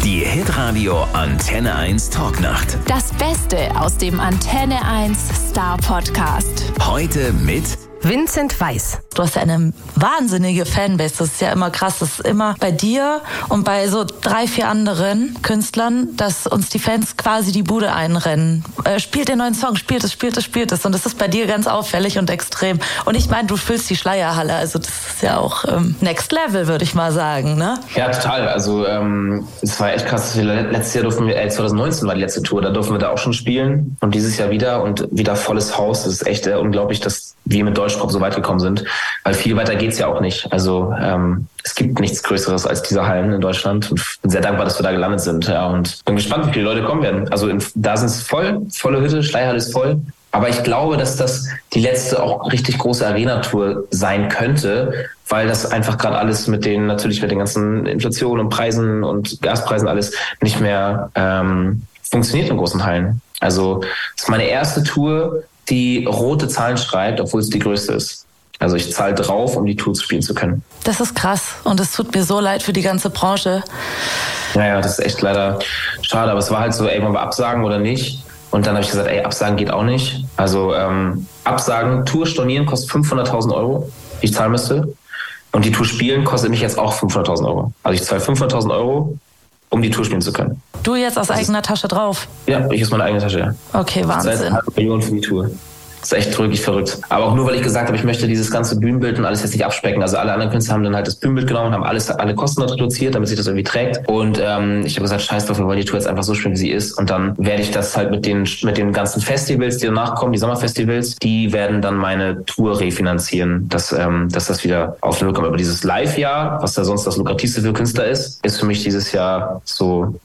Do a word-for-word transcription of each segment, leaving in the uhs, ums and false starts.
Die Hitradio Antenne eins Talknacht. Das Beste aus dem Antenne eins Star Podcast. Heute mit Vincent Weiss. Du hast ja eine wahnsinnige Fanbase. Das ist ja immer krass. Das ist immer bei dir und bei so drei, vier anderen Künstlern, dass uns die Fans quasi die Bude einrennen. Äh, spielt den neuen Song, spielt es, spielt es, spielt es. Und das ist bei dir ganz auffällig und extrem. Und ich meine, du füllst die Schleierhalle. Also das ist ja auch ähm, Next Level, würde ich mal sagen, ne? Ja, total. Also ähm, es war echt krass. Letztes Jahr durften wir, äh, zwanzig neunzehn war die letzte Tour. Da durften wir da auch schon spielen. Und dieses Jahr wieder und wieder volles Haus. Das ist echt äh, unglaublich, dass wir mit Deutschpop so weit gekommen sind. Weil viel weiter geht's ja auch nicht. Also ähm, es gibt nichts Größeres als diese Hallen in Deutschland. Und bin sehr dankbar, dass wir da gelandet sind. Ja, und bin gespannt, wie viele Leute kommen werden. Also in, da sind es voll, volle Hütte, Schleierhalle ist voll. Aber ich glaube, dass das die letzte auch richtig große Arena-Tour sein könnte, weil das einfach gerade alles mit den, natürlich mit den ganzen Inflationen und Preisen und Gaspreisen alles nicht mehr ähm, funktioniert in großen Hallen. Also es ist meine erste Tour, die rote Zahlen schreibt, obwohl es die größte ist. Also ich zahle drauf, um die Tour spielen zu können. Das ist krass und es tut mir so leid für die ganze Branche. Naja, das ist echt leider schade, aber es war halt so, ey, wollen wir absagen oder nicht? Und dann habe ich gesagt, ey, absagen geht auch nicht. Also ähm, absagen, Tour stornieren kostet fünfhunderttausend Euro, die ich zahlen müsste. Und die Tour spielen kostet mich jetzt auch fünfhunderttausend Euro. Also ich zahle fünfhunderttausend Euro, um die Tour spielen zu können. Du jetzt aus das eigener ist, Tasche drauf? Ja, ich aus meiner eigenen Tasche, ja. Okay, Wahnsinn. Das heißt, eine halbe Million für die Tour. Das ist echt wirklich verrückt. Aber auch nur, weil ich gesagt habe, ich möchte dieses ganze Bühnenbild und alles jetzt nicht abspecken. Also alle anderen Künstler haben dann halt das Bühnenbild genommen und haben alles, alle Kosten dort reduziert, damit sich das irgendwie trägt. Und ähm, ich habe gesagt, scheiß drauf, wir wollen die Tour jetzt einfach so spielen, wie sie ist. Und dann werde ich das halt mit den mit den ganzen Festivals, die danach kommen, die Sommerfestivals, die werden dann meine Tour refinanzieren, dass, ähm, dass das wieder auf den Weg kommt. Aber dieses Live-Jahr, was da sonst das lukrativste für Künstler ist, ist für mich dieses Jahr so,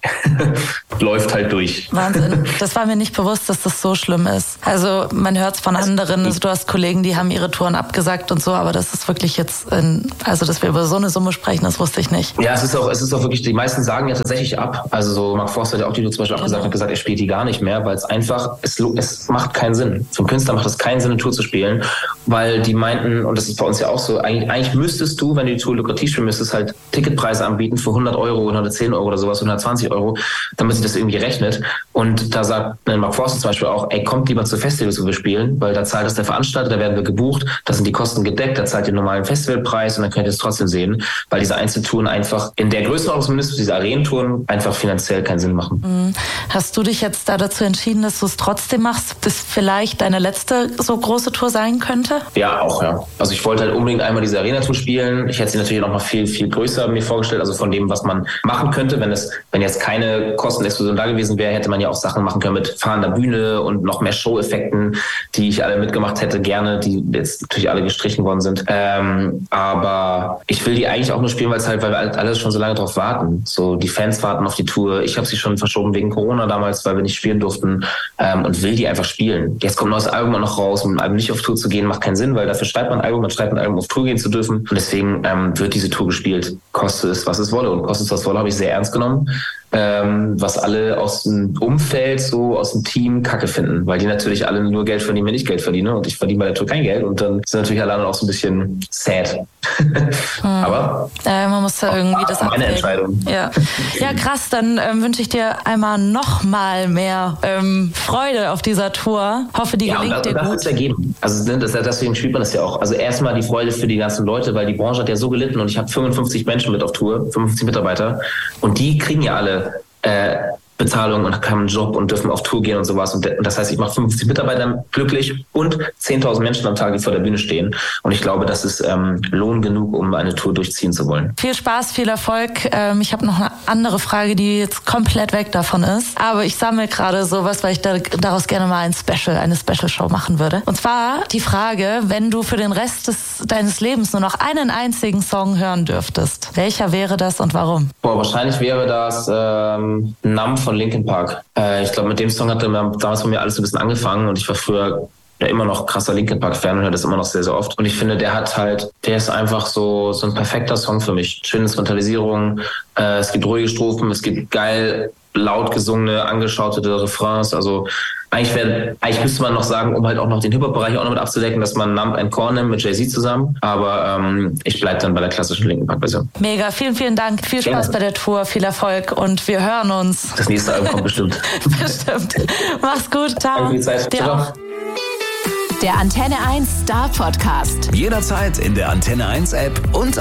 läuft halt durch. Wahnsinn. Das war mir nicht bewusst, dass das so schlimm ist. Also man hört es von anderen, also du hast Kollegen, die haben ihre Touren abgesagt und so, aber das ist wirklich jetzt, in, also dass wir über so eine Summe sprechen, das wusste ich nicht. Ja, es ist auch, es ist auch wirklich, die meisten sagen ja tatsächlich ab. Also so Mark Forster hat ja auch die Tour zum Beispiel genau. abgesagt, hat gesagt, er spielt die gar nicht mehr, weil es einfach, es, es macht keinen Sinn. Für einen Künstler macht es keinen Sinn, eine Tour zu spielen, weil die meinten, und das ist bei uns ja auch so, eigentlich, eigentlich müsstest du, wenn du die Tour lukrativ spielen müsstest, halt Ticketpreise anbieten für hundert Euro, hundertzehn Euro oder sowas, hundertzwanzig Euro, damit sich das irgendwie rechnet. Und da sagt Mark Forster zum Beispiel auch, ey, kommt lieber zu Festivals, wo wir spielen, weil da zahlt das der Veranstalter, da werden wir gebucht, da sind die Kosten gedeckt, da zahlt ihr den normalen Festivalpreis und dann könnt ihr es trotzdem sehen, weil diese Einzeltouren einfach in der Größenordnung zumindest, diese Arenentouren einfach finanziell keinen Sinn machen. Hast du dich jetzt da dazu entschieden, dass du es trotzdem machst, bis vielleicht deine letzte so große Tour sein könnte? Ja, auch, ja. Also ich wollte halt unbedingt einmal diese Arena-Tour spielen. Ich hätte sie natürlich noch mal viel, viel größer mir vorgestellt, also von dem, was man machen könnte. Wenn es, wenn jetzt keine Kostenexplosion da gewesen wäre, hätte man ja auch Sachen machen können mit fahrender Bühne und noch mehr Show-Effekten, die ich alle mitgemacht hätte, gerne, die jetzt natürlich alle gestrichen worden sind. Ähm, aber ich will die eigentlich auch nur spielen, weil es halt, weil wir alle schon so lange drauf warten. So, die Fans warten auf die Tour. Ich habe sie schon verschoben wegen Corona damals, weil wir nicht spielen durften, ähm, und will die einfach spielen. Jetzt kommt ein neues Album auch noch raus. Mit einem Album nicht auf Tour zu gehen, macht keinen Sinn, weil dafür schreibt man ein Album, man schreibt ein Album, auf Tour gehen zu dürfen. Und deswegen ähm, wird diese Tour gespielt. Koste es, was es wolle. Und koste es, was wolle, habe ich sehr ernst genommen. Ähm, was alle aus dem Umfeld, so aus dem Team Kacke finden, weil die natürlich alle nur Geld verdienen, wenn ich Geld verdiene und ich verdiene bei der Tour kein Geld und dann sind natürlich alle anderen auch so ein bisschen sad. hm. Aber ja, man muss da irgendwie das meine Entscheidung. Ja, ja krass, dann ähm, wünsche ich dir einmal noch mal mehr ähm, Freude auf dieser Tour. Hoffe, die ja, gelingt und das, dir gut. Das ergeben. Also das, deswegen spielt man das ja auch. Also erstmal die Freude für die ganzen Leute, weil die Branche hat ja so gelitten und ich habe fünfundfünfzig Menschen mit auf Tour, fünfundfünfzig Mitarbeiter und die kriegen ja alle Äh, Bezahlung und haben einen Job und dürfen auf Tour gehen und sowas. Und das heißt, ich mache fünfzig Mitarbeiter glücklich und zehntausend Menschen am Tag, die vor der Bühne stehen. Und ich glaube, das ist ähm, Lohn genug, um eine Tour durchziehen zu wollen. Viel Spaß, viel Erfolg. Ähm, ich habe noch eine andere Frage, die jetzt komplett weg davon ist. Aber ich sammle gerade sowas, weil ich da, daraus gerne mal ein Special, eine Special-Show machen würde. Und zwar die Frage, wenn du für den Rest des, deines Lebens nur noch einen einzigen Song hören dürftest, welcher wäre das und warum? Boah, wahrscheinlich wäre das ähm, Numb von Linkin Park. Äh, ich glaube, mit dem Song hat damals von mir alles ein bisschen angefangen und ich war früher ja immer noch krasser Linkin Park-Fan und höre das immer noch sehr, sehr oft. Und ich finde, der hat halt, der ist einfach so so ein perfekter Song für mich. Schöne Instrumentalisierung, äh, es gibt ruhige Strophen, es gibt geil laut gesungene, angeschautete Refrains. Also eigentlich, wär, eigentlich müsste man noch sagen, um halt auch noch den Hip-Hop-Bereich auch noch mit abzudecken, dass man Nump and Core nimmt mit Jay-Z zusammen. Aber ähm, ich bleibe dann bei der klassischen Linkin Park-Version. Mega, vielen, vielen Dank. Viel Spaß Gerne. bei der Tour, viel Erfolg und wir hören uns. Das nächste Album kommt bestimmt. Bestimmt. Mach's gut. Ciao. Danke für die Zeit. Dir auch. Der Antenne eins Star Podcast. Jederzeit in der Antenne eins App und